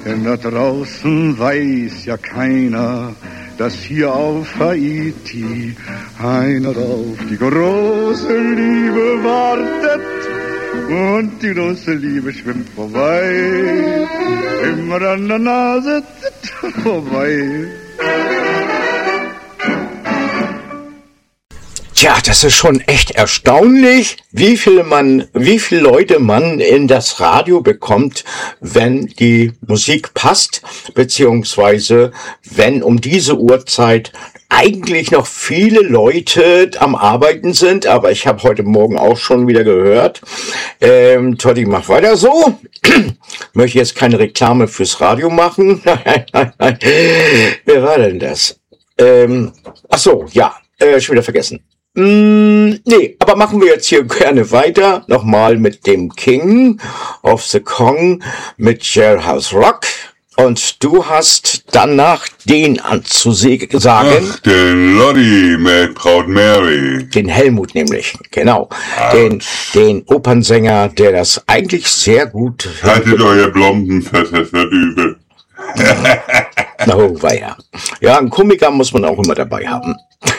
Denn da draußen weiß ja keiner, dass hier auf Haiti einer auf die große Liebe wartet. Und die große Liebe schwimmt vorbei, immer an der Nase vorbei. Tja, das ist schon echt erstaunlich, wie viele Leute man in das Radio bekommt, wenn die Musik passt, beziehungsweise wenn um diese Uhrzeit eigentlich noch viele Leute am Arbeiten sind, aber ich habe heute Morgen auch schon wieder gehört, Totti, mach weiter so. Möchte jetzt keine Reklame fürs Radio machen. Nein. Wer war denn das? Ach so, ja, schon wieder vergessen. Nee, aber machen wir jetzt hier gerne weiter. Nochmal mit dem King of the Kong mit Jailhouse Rock. Und du hast danach den anzusagen. Ach, den Lottie mit Proud Mary. Den Helmut nämlich, genau. Den Opernsänger, der das eigentlich sehr gut... Haltet euer Blombenfett, das wird übel. Oh, weia. Ja, einen Komiker muss man auch immer dabei haben.